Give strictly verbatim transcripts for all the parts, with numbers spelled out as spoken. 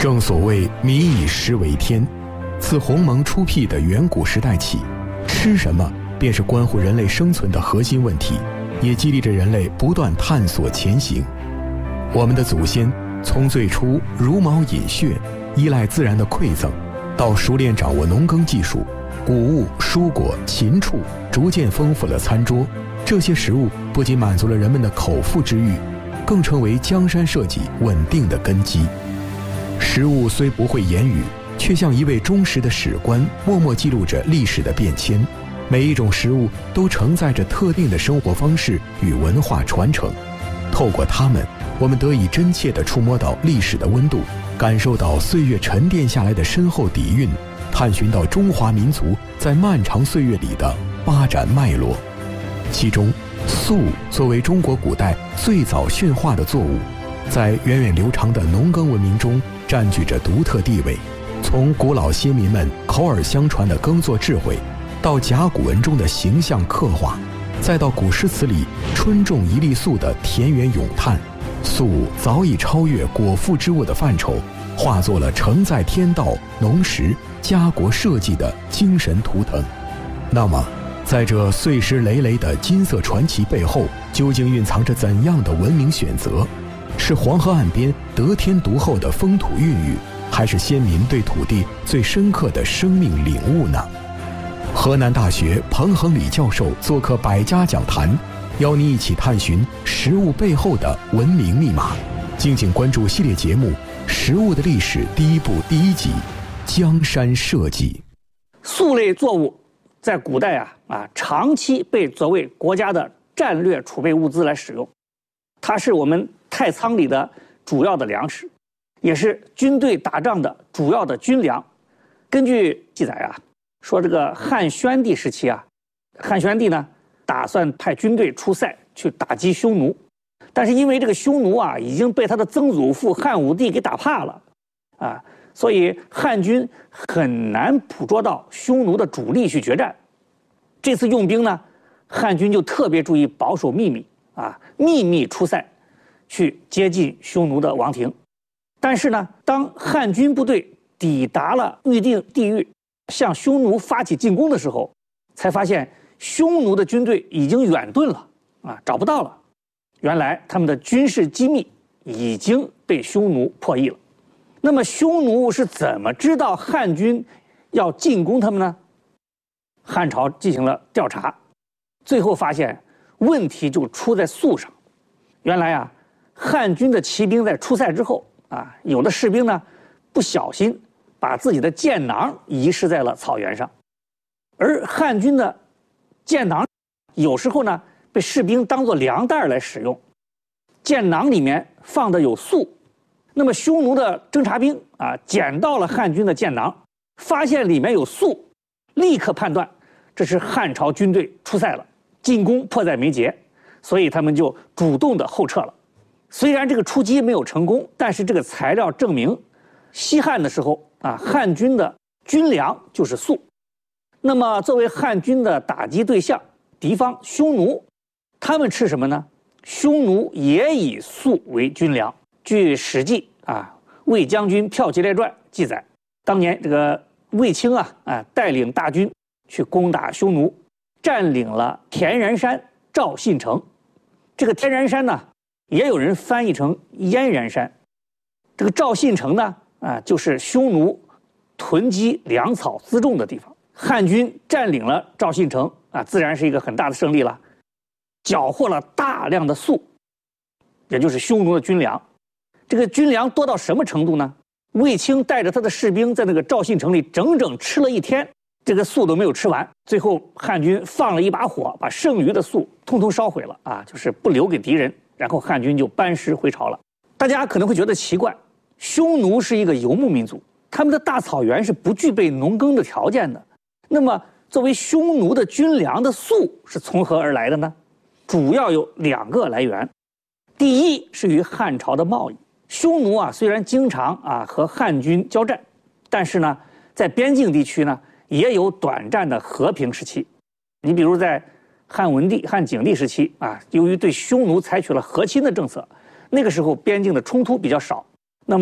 正所谓民以食为天，自鸿蒙初辟的远古时代起，吃什么便是关乎人类生存的核心问题，也激励着人类不断探索前行。我们的祖先从最初茹毛饮血，依赖自然的馈赠，到熟练掌握农耕技术，谷物、蔬果、禽畜逐渐丰富了餐桌。这些食物不仅满足了人们的口腹之欲，更成为江山社稷稳定的根基。食物虽不会言语，却像一位忠实的史官，默默记录着历史的变迁。每一种食物都承载着特定的生活方式与文化传承，透过它们，我们得以真切地触摸到历史的温度，感受到岁月沉淀下来的深厚底蕴，探寻到中华民族在漫长岁月里的发展脉络。其中，粟作为中国古代最早驯化的作物，在源远流长的农耕文明中占据着独特地位。从古老先民们口耳相传的耕作智慧，到甲骨文中的形象刻画，再到古诗词里春种一粒粟的田园咏叹，粟早已超越果腹之物的范畴，化作了承载天道、农时、家国社稷的精神图腾。那么，在这碎石累累的金色传奇背后，究竟蕴藏着怎样的文明选择？是黄河岸边得天独厚的风土孕育，还是先民对土地最深刻的生命领悟呢？河南大学彭恒礼教授做客百家讲坛，邀你一起探寻食物背后的文明密码。敬请关注系列节目《食物的历史》第一部第一集《江山社稷》。 粟类作物在古代啊啊长期被作为国家的战略储备物资来使用，它是我们太仓里的主要的粮食，也是军队打仗的主要的军粮。根据记载啊，说这个汉宣帝时期啊，汉宣帝呢打算派军队出塞去打击匈奴，但是因为这个匈奴啊已经被他的曾祖父汉武帝给打怕了啊，所以汉军很难捕捉到匈奴的主力去决战。这次用兵呢，汉军就特别注意保守秘密啊，秘密出塞去接近匈奴的王庭。但是呢，当汉军部队抵达了预定地域，向匈奴发起进攻的时候，才发现匈奴的军队已经远遁了啊，找不到了。原来他们的军事机密已经被匈奴破译了。那么匈奴是怎么知道汉军要进攻他们呢？汉朝进行了调查，最后发现问题就出在粟上。原来啊，汉军的骑兵在出塞之后啊，有的士兵呢不小心把自己的箭囊遗失在了草原上，而汉军的箭囊有时候呢被士兵当作粮袋来使用，箭囊里面放的有粟。那么匈奴的侦察兵啊捡到了汉军的箭囊，发现里面有粟，立刻判断这是汉朝军队出塞了，进攻迫在眉睫，所以他们就主动的后撤了。虽然这个出击没有成功，但是这个材料证明西汉的时候啊，汉军的军粮就是粟。那么作为汉军的打击对象，敌方匈奴，他们吃什么呢？匈奴也以粟为军粮。据《史记》啊《魏将军骠骑列传》记载，当年这个卫青啊啊带领大军去攻打匈奴，占领了田然山、赵信城。这个田然山呢，也有人翻译成燕然山。这个赵信城呢，啊，就是匈奴囤积粮草辎重的地方。汉军占领了赵信城啊，自然是一个很大的胜利了，缴获了大量的粟，也就是匈奴的军粮。这个军粮多到什么程度呢？卫青带着他的士兵在那个赵信城里整整吃了一天，这个粟都没有吃完。最后汉军放了一把火，把剩余的粟通通烧毁了啊，就是不留给敌人。然后汉军就班师回朝了。大家可能会觉得奇怪，匈奴是一个游牧民族，他们的大草原是不具备农耕的条件的。那么作为匈奴的军粮的粟是从何而来的呢？主要有两个来源。第一是与汉朝的贸易。匈奴啊，虽然经常啊和汉军交战，但是呢，在边境地区呢也有短暂的和平时期。你比如在汉文帝、汉景帝时期啊，由于对匈奴采取了和亲的政策，那个时候边境的冲突比较少。那么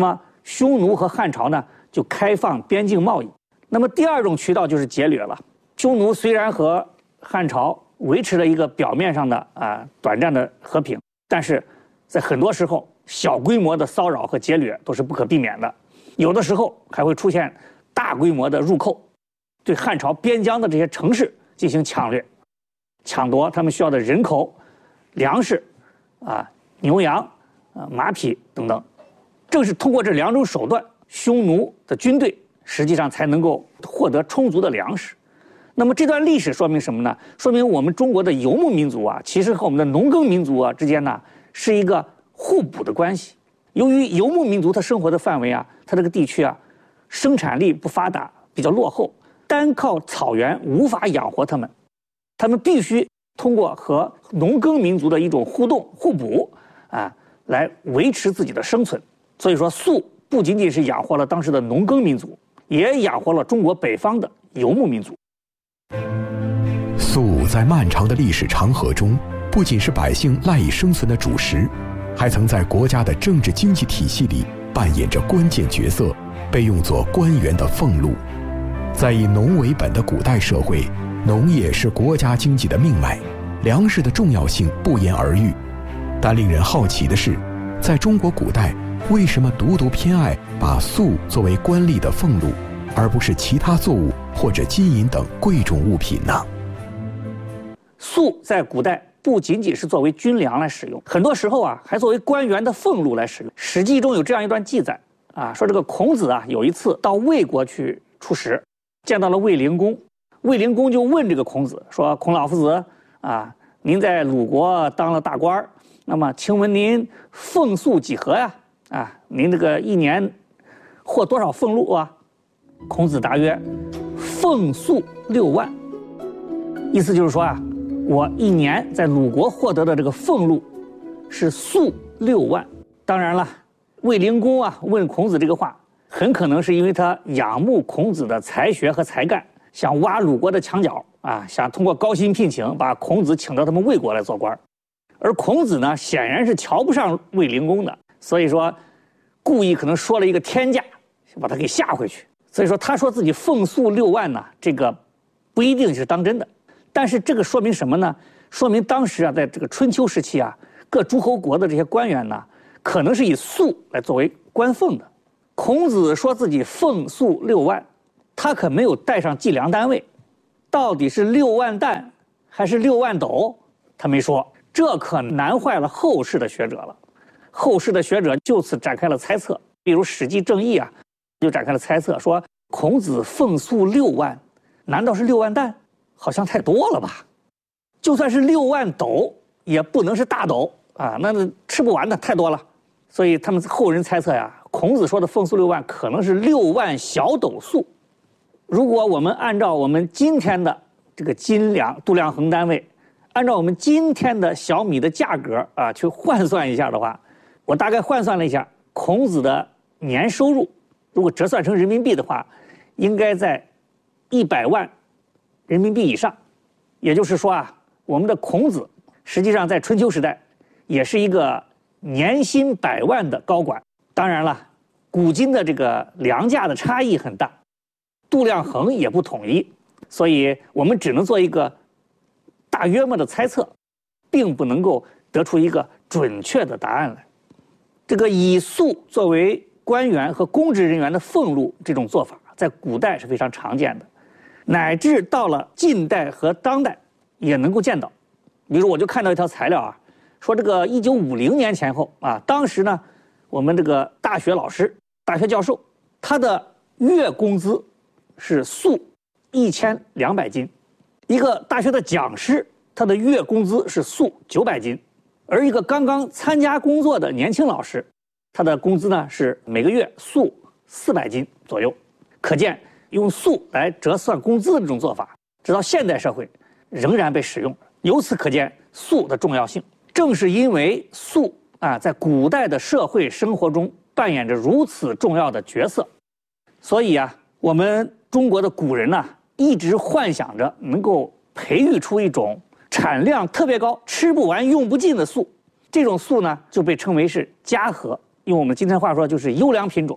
匈奴和汉朝呢就开放边境贸易。那么第二种渠道就是劫掠了。匈奴虽然和汉朝维持了一个表面上的啊、呃、短暂的和平，但是在很多时候小规模的骚扰和劫掠都是不可避免的，有的时候还会出现大规模的入寇，对汉朝边疆的这些城市进行抢掠、抢夺他们需要的人口、粮食、啊牛羊、啊马匹等等。正是通过这两种手段，匈奴的军队实际上才能够获得充足的粮食。那么这段历史说明什么呢？说明我们中国的游牧民族啊，其实和我们的农耕民族啊之间呢是一个互补的关系。由于游牧民族它生活的范围啊，它这个地区啊，生产力不发达，比较落后，单靠草原无法养活他们，他们必须通过和农耕民族的一种互动互补啊，来维持自己的生存。所以说，粟不仅仅是养活了当时的农耕民族，也养活了中国北方的游牧民族。 粟在漫长的历史长河中，不仅是百姓赖以生存的主食，还曾在国家的政治经济体系里扮演着关键角色，被用作官员的俸禄。在以农为本的古代社会，农业是国家经济的命脉，粮食的重要性不言而喻。但令人好奇的是，在中国古代，为什么独独偏爱把粟作为官吏的俸禄，而不是其他作物或者金银等贵重物品呢？ 粟在古代不仅仅是作为军粮来使用，很多时候啊还作为官员的俸禄来使用。《史记》中有这样一段记载啊，说这个孔子啊有一次到魏国去出使，见到了卫灵公，卫灵公就问这个孔子说：“孔老夫子啊，您在鲁国当了大官，那么请问您俸粟几何呀？啊，您这个一年获多少俸禄啊？”孔子答曰：“俸粟六万。”意思就是说啊，我一年在鲁国获得的这个俸禄是粟六万。当然了，卫灵公啊问孔子这个话，很可能是因为他仰慕孔子的才学和才干，想挖鲁国的墙角啊，想通过高薪聘请把孔子请到他们魏国来做官。而孔子呢，显然是瞧不上卫灵公的，所以说故意可能说了一个天价，把他给吓回去。所以说他说自己俸粟六万呢，这个不一定是当真的。但是这个说明什么呢？说明当时啊，在这个春秋时期啊，各诸侯国的这些官员呢，可能是以粟来作为官俸的。孔子说自己俸粟六万，他可没有带上计量单位，到底是六万担还是六万斗，他没说，这可难坏了后世的学者了。后世的学者就此展开了猜测，比如《史记正义》啊，就展开了猜测，说孔子俸粟六万，难道是六万担？好像太多了吧？就算是六万斗，也不能是大斗啊，那吃不完的太多了。所以他们后人猜测呀，孔子说的俸粟六万可能是六万小斗粟。如果我们按照我们今天的这个斤两度量衡单位，按照我们今天的小米的价格啊去换算一下的话，我大概换算了一下，孔子的年收入，如果折算成人民币的话，应该在一百万人民币以上。也就是说啊，我们的孔子实际上在春秋时代也是一个年薪百万的高管。当然了，古今的这个粮价的差异很大，度量衡也不统一，所以我们只能做一个大约么的猜测，并不能够得出一个准确的答案来。这个以粟作为官员和公职人员的俸禄，这种做法在古代是非常常见的，乃至到了近代和当代也能够见到。比如我就看到一条材料啊，说这个一九五零年前后啊，当时呢，我们这个大学老师、大学教授，他的月工资是粟一千两百斤；一个大学的讲师，他的月工资是粟九百斤；而一个刚刚参加工作的年轻老师，他的工资呢是每个月粟四百斤左右。可见用粟来折算工资的这种做法，直到现代社会仍然被使用。由此可见粟的重要性。正是因为粟啊，在古代的社会生活中扮演着如此重要的角色，所以啊，我们中国的古人呢、啊，一直幻想着能够培育出一种产量特别高、吃不完用不尽的粟。这种粟呢，就被称为是嘉禾，用我们今天话说就是优良品种。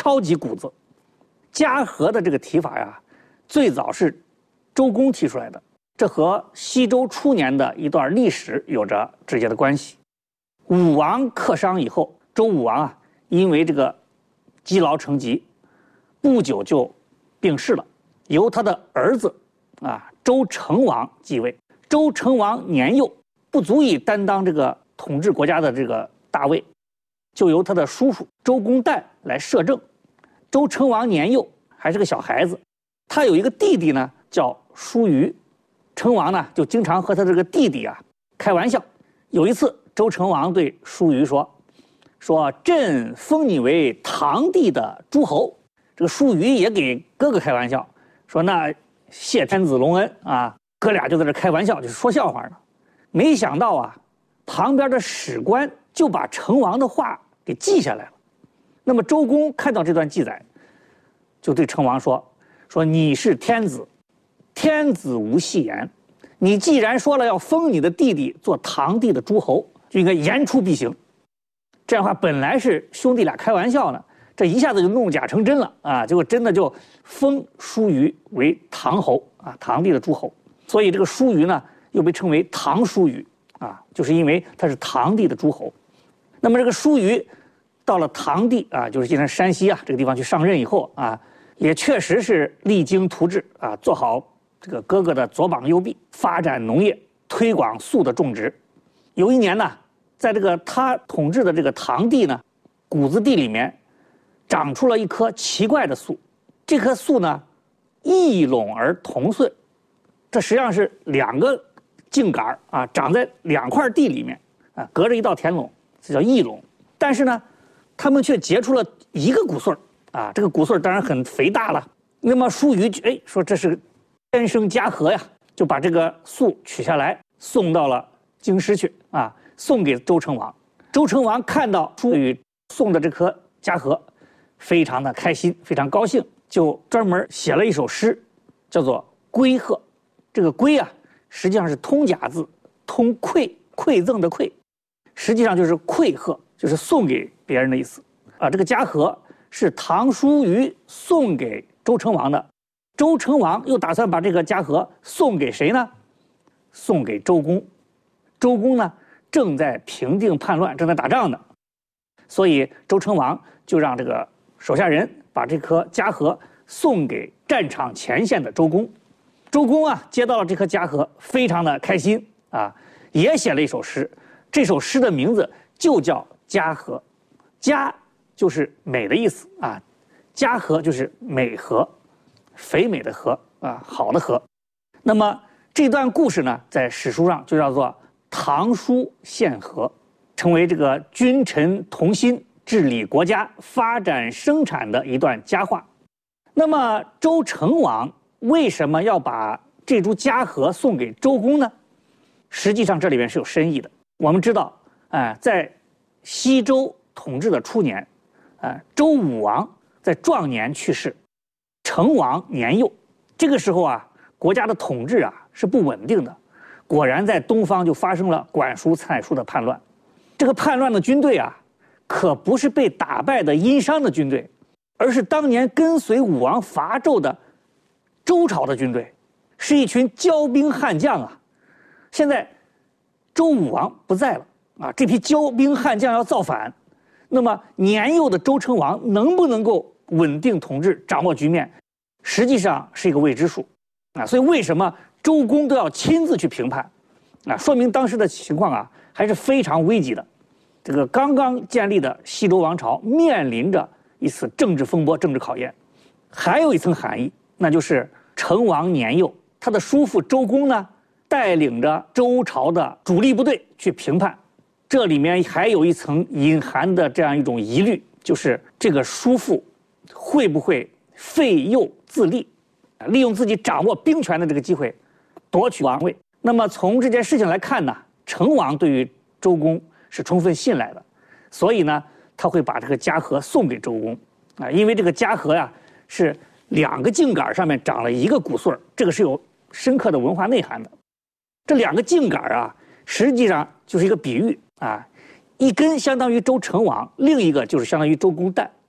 超级谷子。嘉禾的这个提法呀，最早是周公提出来的，这和西周初年的一段历史有着直接的关系。武王克商以后，周武王啊，因为这个积劳成疾，不久就病逝了，由他的儿子啊周成王继位。周成王年幼，不足以担当这个统治国家的这个大位，就由他的叔叔周公旦来摄政。周成王年幼，还是个小孩子，他有一个弟弟呢，叫叔虞。成王呢，就经常和他这个弟弟啊开玩笑。有一次，周成王对叔虞说：“说朕封你为唐地的诸侯。”这个叔虞也给哥哥开玩笑，说：“那谢天子隆恩啊！”哥俩就在这开玩笑，就是说笑话呢。没想到啊，旁边的史官就把成王的话给记下来了。那么周公看到这段记载，就对成王说：“说你是天子，天子无戏言。你既然说了要封你的弟弟做唐地的诸侯，就应该言出必行。”这样的话，本来是兄弟俩开玩笑呢，这一下子就弄假成真了啊！结果真的就封叔虞为唐侯啊，唐地的诸侯。所以这个叔虞呢，又被称为唐叔虞啊，就是因为他是唐地的诸侯。那么这个叔虞到了唐地啊，就是现在山西啊这个地方去上任以后啊，也确实是励精图治啊，做好这个哥哥的左膀右臂，发展农业，推广粟的种植。有一年呢，在这个他统治的这个唐地呢，谷子地里面长出了一棵奇怪的粟，这棵粟呢异垄而同穗，这实际上是两个茎杆啊，长在两块地里面啊，隔着一道田垄，这叫异垄。但是呢，它们却结出了一个谷穗啊，这个谷穗当然很肥大了。那么叔虞哎说这是天生嘉禾呀，就把这个粟取下来送到了京师去啊，送给周成王。周成王看到叔虞送的这颗嘉禾，非常的开心，非常高兴，就专门写了一首诗，叫做《归贺》。这个“归”啊，实际上是通假字，通馈馈赠的馈，实际上就是馈贺，就是送给别人的意思啊。这个嘉禾是唐叔虞送给周成王的，周成王又打算把这个嘉禾送给谁呢？送给周公。周公呢正在平定叛乱，正在打仗呢，所以周成王就让这个手下人把这颗嘉禾送给战场前线的周公。周公啊，接到了这颗嘉禾，非常的开心啊，也写了一首诗。这首诗的名字就叫《嘉禾》，嘉就是美的意思啊，嘉禾就是美禾，肥美的禾啊，好的禾。那么这段故事呢，在史书上就叫做唐书献禾，成为这个君臣同心、治理国家、发展生产的一段佳话。那么周成王为什么要把这株嘉禾送给周公呢？实际上这里面是有深意的。我们知道，哎、呃，在西周统治的初年，呃，周武王在壮年去世，成王年幼。这个时候啊，国家的统治啊是不稳定的。果然在东方就发生了管叔、蔡叔的叛乱。这个叛乱的军队啊，可不是被打败的殷商的军队，而是当年跟随武王伐纣的周朝的军队，是一群骄兵悍将啊！现在周武王不在了啊，这批骄兵悍将要造反，那么年幼的周成王能不能够稳定统治、掌握局面，实际上是一个未知数啊！所以为什么周公都要亲自去评判啊？说明当时的情况啊还是非常危急的。这个刚刚建立的西周王朝面临着一次政治风波、政治考验，还有一层含义。那就是成王年幼，他的叔父周公呢，带领着周朝的主力部队去平叛，这里面还有一层隐含的这样一种疑虑，就是这个叔父会不会废幼自立，利用自己掌握兵权的这个机会夺取王位。那么从这件事情来看呢，成王对于周公是充分信赖的，所以呢，他会把这个嘉禾送给周公啊，因为这个嘉禾呀是两个茎杆上面长了一个谷穗，这个是有深刻的文化内涵的。这两个茎杆啊，实际上就是一个比喻啊，一根相当于周成王，另一个就是相当于周公旦。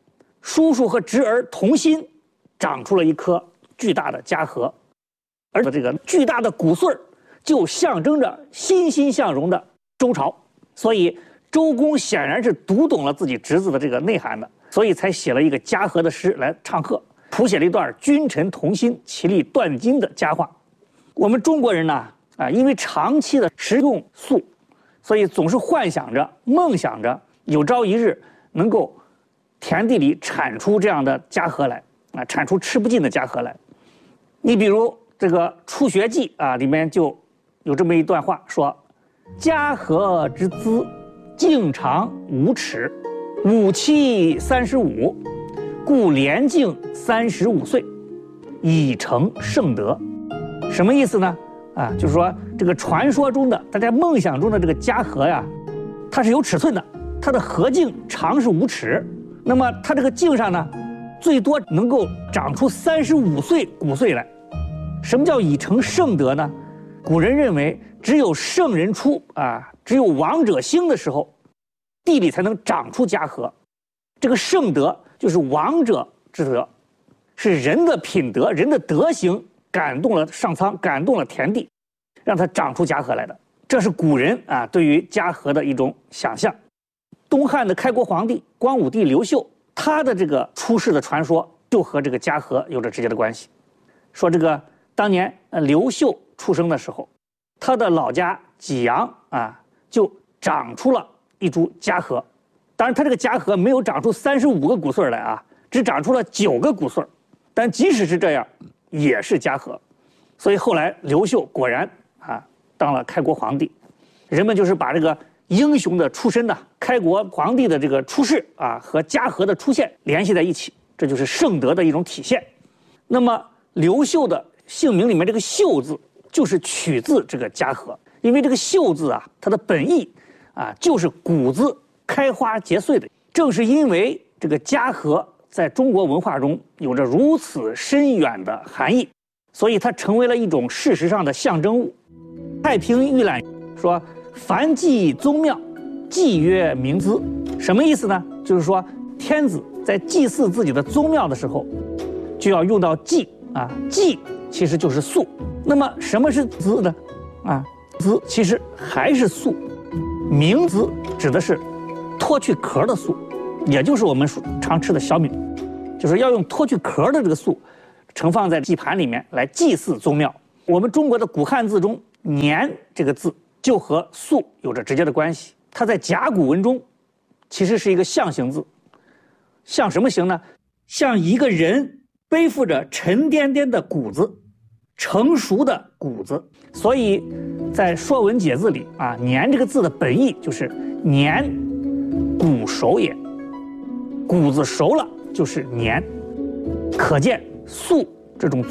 叔叔和侄儿同心，长出了一棵巨大的家禾，而这个巨大的谷穗就象征着欣欣向荣的周朝。所以周公显然是读懂了自己侄子的这个内涵的，所以才写了一个家禾的诗来唱和，谱写了一段君臣同心，其利断金的佳话。我们中国人呢，啊，因为长期的食用粟，所以总是幻想着、梦想着有朝一日能够田地里产出这样的家禾来，啊，产出吃不尽的家禾来。你比如这个《初学记》啊，里面就有这么一段话说：“家禾之资，径长五尺，五期三十五，故连径三十五岁，已成圣德。”什么意思呢？啊，就是说这个传说中的、大家梦想中的这个家禾呀，它是有尺寸的，它的禾径长是五尺，那么它这个茎上呢，最多能够长出三十五岁谷穗来。什么叫已成圣德呢？古人认为，只有圣人出啊，只有王者兴的时候，地里才能长出家禾。这个圣德就是王者之德，是人的品德、人的德行感动了上苍，感动了田地，让它长出家禾来的。这是古人啊对于家禾的一种想象。东汉的开国皇帝光武帝刘秀，他的这个出世的传说就和这个家禾有着直接的关系。说这个当年呃刘秀出生的时候，他的老家济阳啊就长出了一株家禾。当然他这个家禾没有长出三十五个谷穗来啊，只长出了九个谷穗，但即使是这样也是家禾。所以后来刘秀果然啊当了开国皇帝，人们就是把这个英雄的出身呢、啊，开国皇帝的这个出世啊和家禾的出现联系在一起，这就是圣德的一种体现。那么刘秀的姓名里面这个秀字就是取自这个家禾，因为这个秀字啊，它的本意啊就是谷子开花结穗的。正是因为这个家禾在中国文化中有着如此深远的含义，所以它成为了一种事实上的象征物。太平御览说：“凡祭宗庙，祭曰明资。”什么意思呢？就是说天子在祭祀自己的宗庙的时候，就要用到祭啊，祭其实就是粟。那么什么是资呢？啊，资其实还是粟。明资指的是脱去壳的粟，也就是我们常吃的小米，就是要用脱去壳的这个粟盛放在祭盘里面来祭祀宗庙。我们中国的古汉字中“年”这个字就和粟有着直接的关系，它在甲骨文中其实是一个象形字。像什么形呢？像一个人背负着沉甸甸的谷子，成熟的谷子。所以在《说文解字》里啊，“年”这个字的本意就是年谷熟也，谷子熟了就是年。可见粟这种